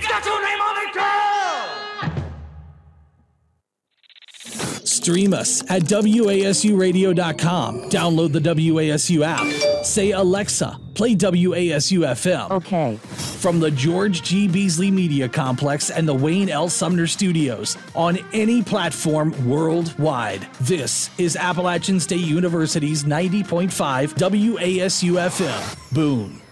got your name on it, girl! Stream us at WASUradio.com. Download the WASU app. Say, Alexa, play WASU FM. Okay. From the George G. Beasley Media Complex and the Wayne L. Sumner Studios on any platform worldwide. This is Appalachian State University's 90.5 WASU FM. Boone.